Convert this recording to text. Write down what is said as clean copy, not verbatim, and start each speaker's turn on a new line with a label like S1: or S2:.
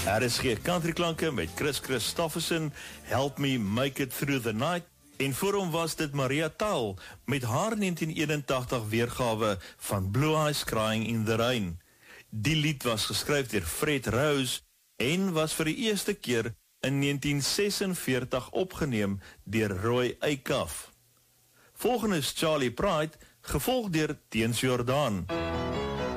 S1: RSG Countryklanke met Chris Christofferson, Help Me Make It Through the Night. En voor hom was dit Maria Taal met haar 1981 weergawe van Blue Eyes Crying in the Rain. Die lied was geskryf deur Fred Rose en was vir die eerste keer in 1946 opgeneem deur Roy Acuff. Volgende is Charlie Pride, gevolg deur Teens Jordaan.